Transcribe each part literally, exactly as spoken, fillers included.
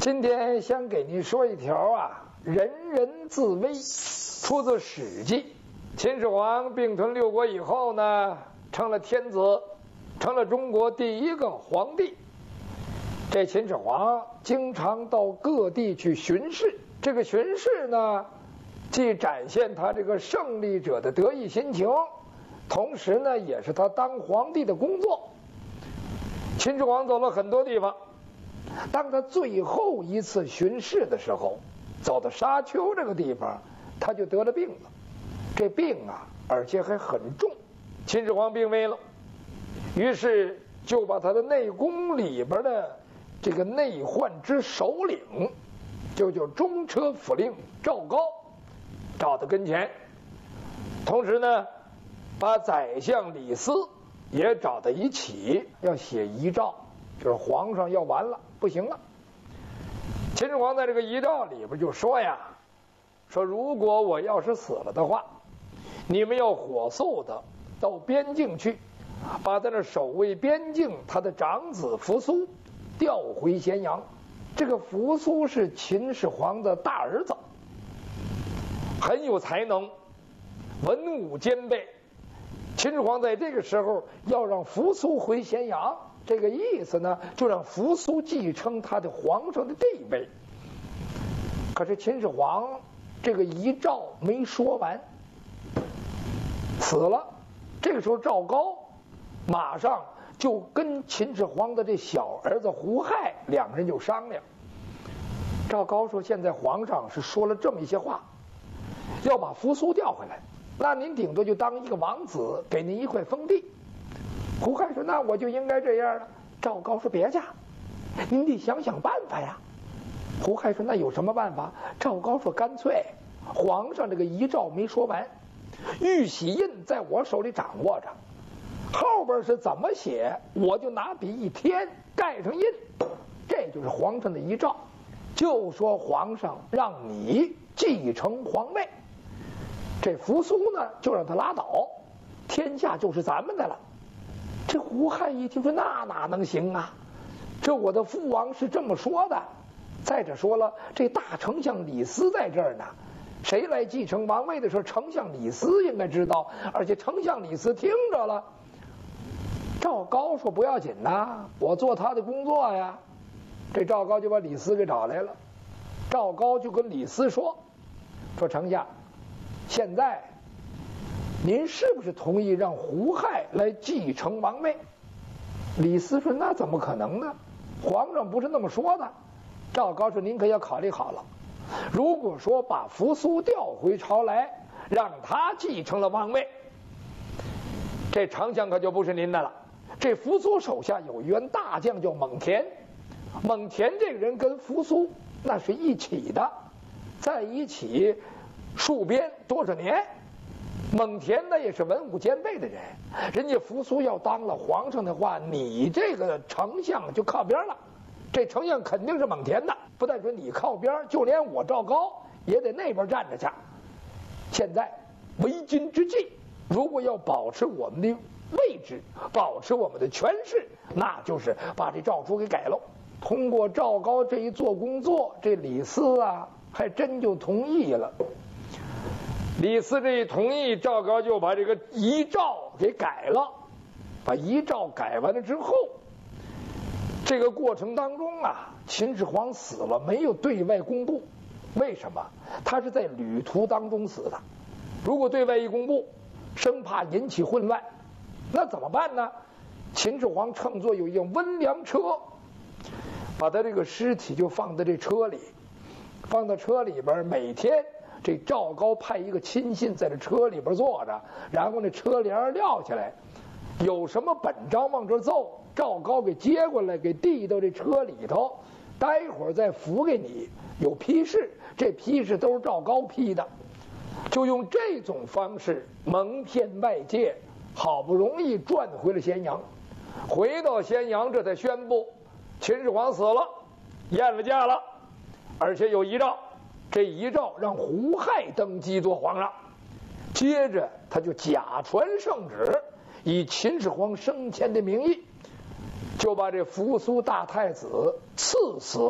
今天想给您说一条啊，人人自危，出自《史记》。秦始皇并吞六国以后呢，成了天子，成了中国第一个皇帝。这秦始皇经常到各地去巡视，这个巡视呢，既展现他这个胜利者的得意心情，同时呢，也是他当皇帝的工作。秦始皇走了很多地方。当他最后一次巡视的时候，走到沙丘这个地方，他就得了病了。这病啊，而且还很重。秦始皇病危了，于是就把他的内宫里边的这个内患之首领，就叫中车府令赵高，找到跟前。同时呢，把宰相李斯也找到一起，要写遗诏，就是皇上要完了，不行了。秦始皇在这个遗诏里边就说呀，说如果我要是死了的话，你们要火速的到边境去，把在那守卫边境他的长子扶苏调回咸阳。这个扶苏是秦始皇的大儿子，很有才能，文武兼备。秦始皇在这个时候要让扶苏回咸阳，这个意思呢，就让扶苏继承他的皇上的地位。可是秦始皇这个遗诏没说完，死了。这个时候赵高马上就跟秦始皇的这小儿子胡亥两个人就商量。赵高说，现在皇上是说了这么一些话，要把扶苏调回来，那您顶多就当一个王子，给您一块封地。胡亥说，那我就应该这样了。赵高说，别介，您得想想办法呀。胡亥说，那有什么办法？赵高说，干脆皇上这个遗诏没说完，玉玺印在我手里掌握着，后边是怎么写，我就拿笔一填，盖上印，这就是皇上的遗诏。就说皇上让你继承皇位，这扶苏呢就让他拉倒，天下就是咱们的了。这胡亥一听说，那哪能行啊，这我的父王是这么说的。再者说了，这大丞相李斯在这儿呢，谁来继承王位的时候，丞相李斯应该知道，而且丞相李斯听着了。赵高说，不要紧呐，我做他的工作呀。这赵高就把李斯给找来了。赵高就跟李斯说，说丞相，现在您是不是同意让胡亥来继承王位？李斯说，那怎么可能呢，皇上不是那么说的。赵高说，您可要考虑好了，如果说把扶苏调回朝来，让他继承了王位，这丞相可就不是您的了。这扶苏手下有一员大将叫蒙恬，蒙恬这个人跟扶苏那是一起的，在一起戍边多少年。蒙恬呢也是文武兼备的人，人家扶苏要当了皇上的话，你这个丞相就靠边了。这丞相肯定是蒙恬的，不但说你靠边，就连我赵高也得那边站着去。现在为今之计，如果要保持我们的位置，保持我们的权势，那就是把这诏书给改了。通过赵高这一做工作，这李斯啊还真就同意了。李斯这一同意，赵高就把这个遗诏给改了。把遗诏改完了之后，这个过程当中啊，秦始皇死了没有对外公布。为什么？他是在旅途当中死的，如果对外一公布，生怕引起混乱，那怎么办呢？秦始皇乘坐有一辆温凉车，把他这个尸体就放在这车里，放到车里边，每天这赵高派一个亲信在这车里边坐着，然后那车帘撂下来，有什么本章往这奏，赵高给接过来，给递到这车里头，待会儿再付给你。有批示，这批示都是赵高批的，就用这种方式蒙骗外界，好不容易转回了咸阳。回到咸阳，这才宣布秦始皇死了，验了驾了，而且有遗诏，这遗诏让胡亥登基做皇上。接着他就假传圣旨，以秦始皇生前的名义，就把这扶苏大太子赐死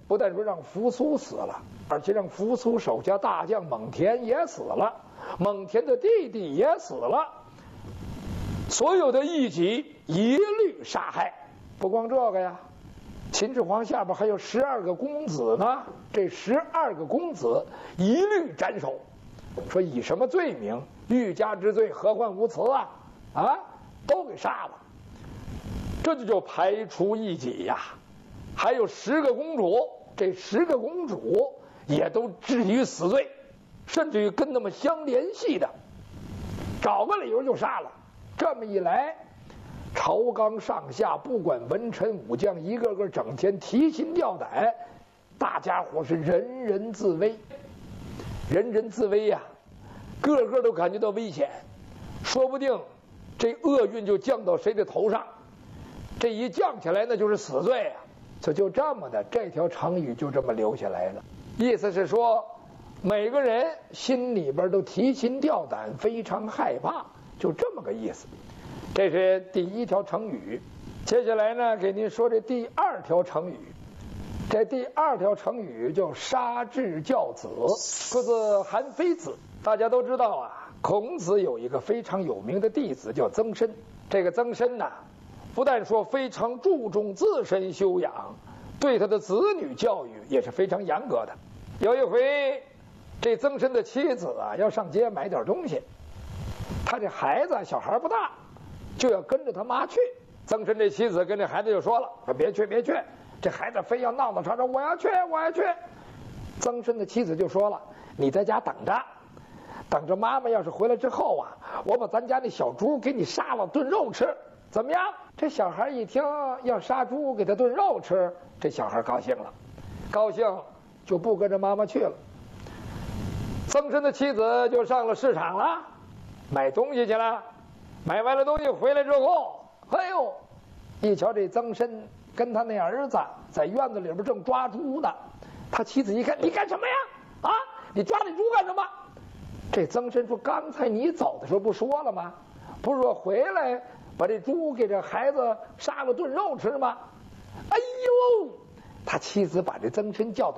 不但说让扶苏死了，而且让扶苏手下大将蒙恬也死了，蒙恬的弟弟也死了，所有的义己一律杀害。不光这个呀，秦始皇下边还有十二个公子呢，这十二个公子一律斩首。说以什么罪名？欲加之罪，何患无辞啊！啊，都给杀了。这就叫排除异己呀。还有十个公主，这十个公主也都置于死罪，甚至于跟他们相联系的，找个理由就杀了。这么一来，朝纲上下不管文臣武将，一个个整天提心吊胆，大家伙是人人自危，人人自危呀、啊，个个都感觉到危险，说不定这厄运就降到谁的头上，这一降起来那就是死罪啊！这就这么的，这条成语就这么留下来了。意思是说，每个人心里边都提心吊胆，非常害怕，就这么个意思。这是第一条成语。接下来呢，给您说这第二条成语。这第二条成语叫杀彘教子，出自韩非子。大家都知道啊，孔子有一个非常有名的弟子叫曾参。这个曾参呐，不但说非常注重自身修养，对他的子女教育也是非常严格的。有一回，这曾参的妻子啊要上街买点东西，他这孩子小孩不大，就要跟着他妈去。曾参这妻子跟这孩子就说了：“说别去，别去。”这孩子非要闹闹吵吵，我要去，我要去。曾参的妻子就说了：“你在家等着，等着妈妈要是回来之后啊，我把咱家那小猪给你杀了炖肉吃，怎么样？”这小孩一听要杀猪给他炖肉吃，这小孩高兴了，高兴就不跟着妈妈去了。曾参的妻子就上了市场了，买东西去了。买完了东西回来之后，哎呦，一瞧这曾参跟他那儿子在院子里边正抓猪呢。他妻子一看，你干什么呀？啊，你抓那猪干什么？这曾参说：“刚才你走的时候不说了吗？不是说回来把这猪给这孩子杀了炖肉吃吗？”哎呦，他妻子把这曾参叫到